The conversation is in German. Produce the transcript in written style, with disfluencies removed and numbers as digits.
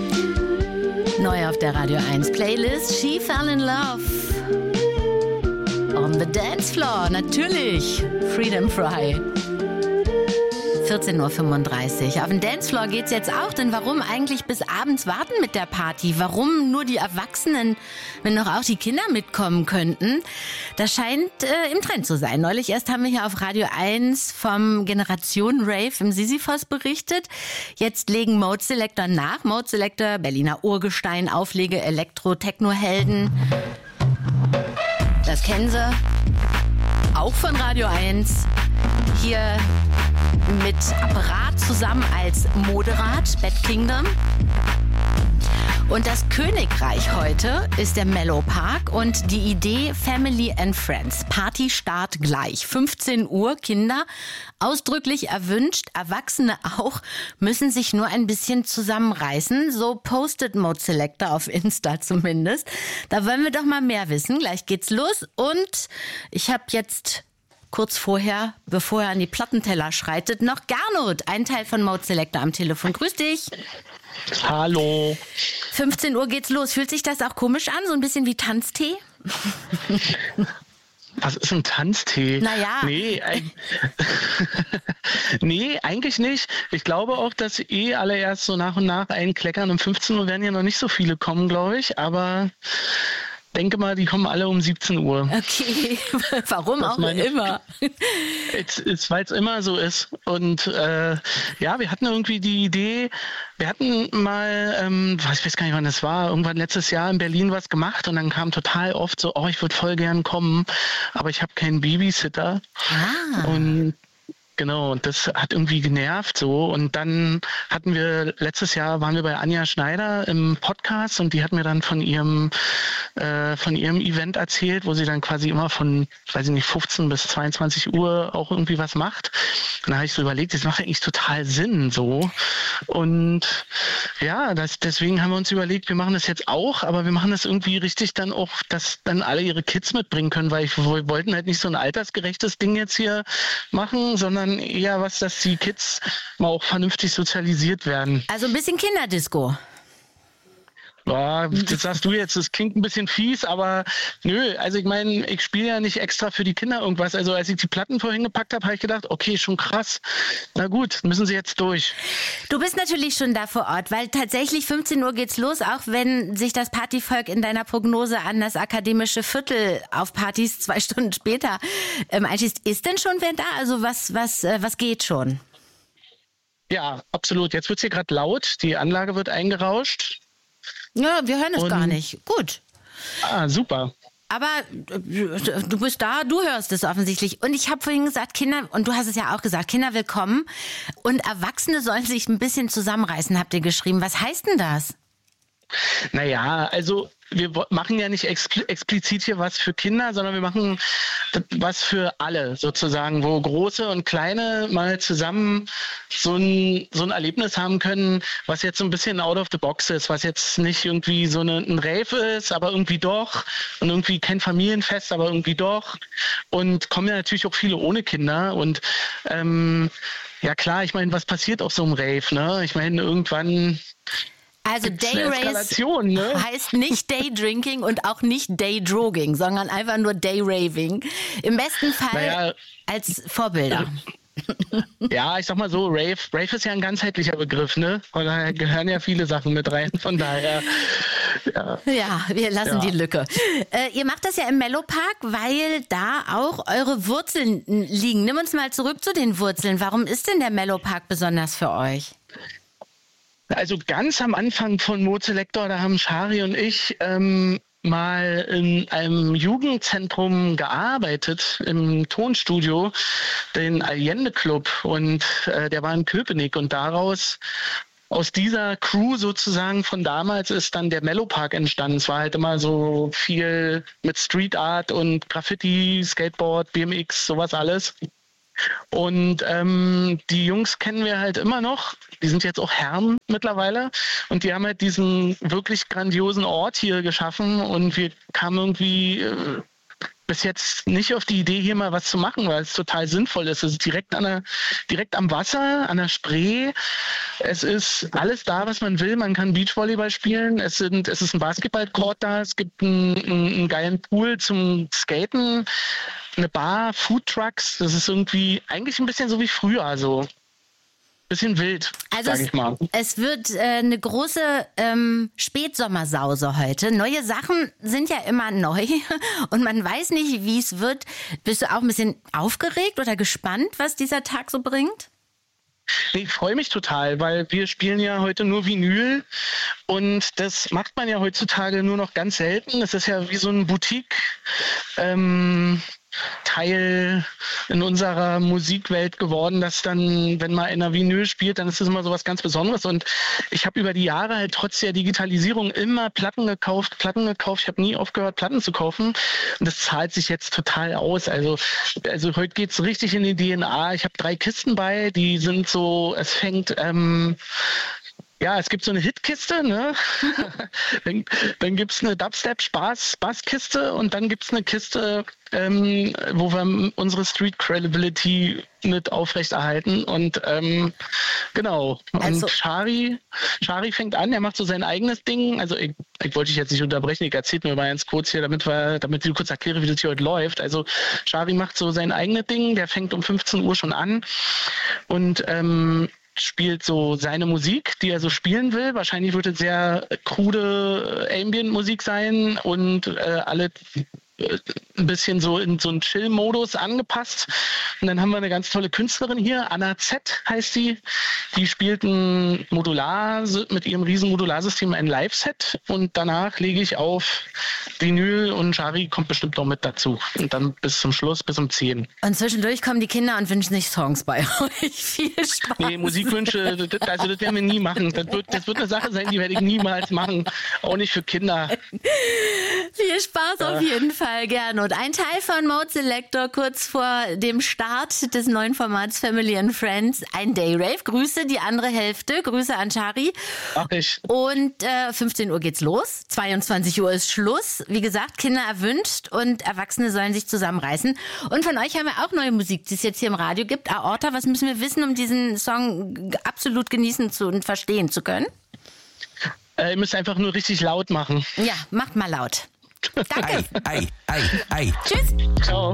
Neu auf der Radio 1 Playlist, She Fell in Love. On the Dance Floor, natürlich. Freedom Fry. 14.35 Uhr. Auf den Dancefloor geht's jetzt auch, denn warum eigentlich bis abends warten mit der Party? Warum nur die Erwachsenen, wenn doch auch die Kinder mitkommen könnten? Das scheint im Trend zu sein. Neulich erst haben wir hier auf Radio 1 vom Generation Rave im Sisyphos berichtet. Jetzt legen Mode Selector nach. Mode Selector, Berliner Urgestein, Auflege, Elektro-Techno-Helden. Das kennen Sie. Auch von Radio 1. Hier mit Apparat zusammen als Moderat, Bad Kingdom. Und das Königreich heute ist der Mellow Park und die Idee Family and Friends. Partystart gleich. 15 Uhr, Kinder, ausdrücklich erwünscht, Erwachsene auch, müssen sich nur ein bisschen zusammenreißen. So postet Mode Selector auf Insta zumindest. Da wollen wir doch mal mehr wissen. Gleich geht's los und ich habe jetzt kurz vorher, bevor er an die Plattenteller schreitet, noch Gernot, ein Teil von Mode Selector am Telefon. Grüß dich. Hallo. 15 Uhr geht's los. Fühlt sich das auch komisch an? So ein bisschen wie Tanztee? Was ist ein Tanztee? Naja. Nee, eigentlich nicht. Ich glaube auch, dass alle erst so nach und nach einkleckern. Um 15 Uhr werden ja noch nicht so viele kommen, glaube ich. Aber denke mal, die kommen alle um 17 Uhr. Okay, warum auch immer. Weil es immer so ist. Und wir hatten irgendwie die Idee, wir hatten mal, ich weiß gar nicht, wann das war, irgendwann letztes Jahr in Berlin was gemacht und dann kam total oft so, ich würde voll gern kommen, aber ich habe keinen Babysitter. Und genau, und das hat irgendwie genervt so. Und dann letztes Jahr waren wir bei Anja Schneider im Podcast und die hat mir dann von ihrem Event erzählt, wo sie dann quasi immer von, 15 bis 22 Uhr auch irgendwie was macht. Und da habe ich so überlegt, das macht eigentlich total Sinn so. Und ja, deswegen haben wir uns überlegt, wir machen das jetzt auch, aber wir machen das irgendwie richtig dann auch, dass dann alle ihre Kids mitbringen können, weil wir wollten halt nicht so ein altersgerechtes Ding jetzt hier machen, sondern eher dass die Kids mal auch vernünftig sozialisiert werden. Also ein bisschen Kinderdisco. Ja, das sagst du jetzt, das klingt ein bisschen fies, aber nö, also ich meine, ich spiele ja nicht extra für die Kinder irgendwas. Also als ich die Platten vorhin gepackt habe, habe ich gedacht, okay, schon krass. Na gut, müssen sie jetzt durch. Du bist natürlich schon da vor Ort, weil tatsächlich 15 Uhr geht's los, auch wenn sich das Partyvolk in deiner Prognose an das akademische Viertel auf Partys 2 Stunden später einschließt. Ist denn schon wer da? Also was geht schon? Ja, absolut. Jetzt wird's hier gerade laut, die Anlage wird eingerauscht. Ja, wir hören es gar nicht. Gut. Super. Aber du bist da, du hörst es offensichtlich. Und ich habe vorhin gesagt, Kinder, und du hast es ja auch gesagt, Kinder willkommen und Erwachsene sollen sich ein bisschen zusammenreißen, habt ihr geschrieben. Was heißt denn das? Naja, also wir machen ja nicht explizit hier was für Kinder, sondern wir machen was für alle sozusagen, wo Große und Kleine mal zusammen so ein Erlebnis haben können, was jetzt so ein bisschen out of the box ist, was jetzt nicht irgendwie so ein Rave ist, aber irgendwie doch und irgendwie kein Familienfest, aber irgendwie doch und kommen ja natürlich auch viele ohne Kinder und ja klar, ich meine, was passiert auf so einem Rave, ne? Ich meine, irgendwann... Also Day-Race heißt nicht Day-Drinking und auch nicht Day-Drogging, sondern einfach nur Day-Raving. Im besten Fall als Vorbilder. Ja, ich sag mal so, Rave ist ja ein ganzheitlicher Begriff, ne? Und da gehören ja viele Sachen mit rein, von daher... Ja, wir lassen die Lücke. Ihr macht das ja im Mellow Park, weil da auch eure Wurzeln liegen. Nimm uns mal zurück zu den Wurzeln. Warum ist denn der Mellow Park besonders für euch? Also ganz am Anfang von Mode Selector, da haben Shari und ich mal in einem Jugendzentrum gearbeitet, im Tonstudio, den Allende Club. Und der war in Köpenick. Und aus dieser Crew sozusagen von damals ist dann der Mellow Park entstanden. Es war halt immer so viel mit Street Art und Graffiti, Skateboard, BMX, sowas alles. Und die Jungs kennen wir halt immer noch. Die sind jetzt auch Herren mittlerweile. Und die haben halt diesen wirklich grandiosen Ort hier geschaffen. Und wir kamen irgendwie bis jetzt nicht auf die Idee, hier mal was zu machen, weil es total sinnvoll ist. Es ist direkt am Wasser, an der Spree. Es ist alles da, was man will. Man kann Beachvolleyball spielen. Es ist ein Basketballcourt da. Es gibt einen geilen Pool zum Skaten, eine Bar, Foodtrucks. Das ist irgendwie eigentlich ein bisschen so wie früher, so. Bisschen wild, also sag ich mal. Es wird eine große Spätsommersause heute. Neue Sachen sind ja immer neu und man weiß nicht, wie es wird. Bist du auch ein bisschen aufgeregt oder gespannt, was dieser Tag so bringt? Ich freue mich total, weil wir spielen ja heute nur Vinyl und das macht man ja heutzutage nur noch ganz selten. Es ist ja wie so ein Boutique. Teil in unserer Musikwelt geworden, dass dann, wenn mal in einer Vinyl spielt, dann ist das immer so was ganz Besonderes. Und ich habe über die Jahre halt trotz der Digitalisierung immer Platten gekauft. Ich habe nie aufgehört, Platten zu kaufen. Und das zahlt sich jetzt total aus. Also heute geht's richtig in die DNA. Ich habe 3 Kisten bei, die sind so, es fängt... es gibt so eine Hitkiste, ne? dann gibt es eine Dubstep-Basskiste und dann gibt es eine Kiste, wo wir unsere Street Credibility mit aufrechterhalten. Und genau. Und Also, Shari fängt an, er macht so sein eigenes Ding. Also ich wollte dich jetzt nicht unterbrechen, ich erzähle mir mal ganz kurz hier, damit ich kurz erkläre, wie das hier heute läuft. Also Shari macht so sein eigenes Ding, der fängt um 15 Uhr schon an und spielt so seine Musik, die er so spielen will. Wahrscheinlich wird es sehr krude Ambient-Musik sein und alle ein bisschen so in so einen Chill-Modus angepasst. Und dann haben wir eine ganz tolle Künstlerin hier, Anna Z heißt sie. Die spielt mit ihrem riesen Modularsystem ein Live-Set und danach lege ich auf Vinyl und Shari kommt bestimmt noch mit dazu. Und dann bis zum Schluss, bis um 10. und zwischendurch kommen die Kinder und wünschen sich Songs bei euch. Viel Spaß. Nee, Musikwünsche, das werden wir nie machen. Das wird eine Sache sein, die werde ich niemals machen. Auch nicht für Kinder. Viel Spaß auf jeden Fall, gerne. Und ein Teil von Mode Selector kurz vor dem Start des neuen Formats Family and Friends, ein Dayrave. Grüße die andere Hälfte. Grüße an Shari. Mach ich. Und 15 Uhr geht's los. 22 Uhr ist Schluss. Wie gesagt, Kinder erwünscht und Erwachsene sollen sich zusammenreißen. Und von euch haben wir auch neue Musik, die es jetzt hier im Radio gibt. Aorta, was müssen wir wissen, um diesen Song absolut genießen und verstehen zu können? Ihr müsst einfach nur richtig laut machen. Ja, macht mal laut. Danke. Ei. Tschüss. Ciao.